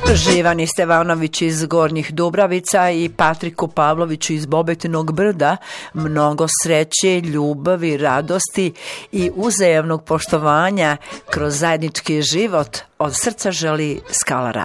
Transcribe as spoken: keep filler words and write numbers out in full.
Živani Stevanović iz Gornjih Dubravica i Patriku Pavloviću iz Bobetinog Brda mnogo sreće, ljubavi, radosti i uzajamnog poštovanja kroz zajednički život od srca želi Skala Radio.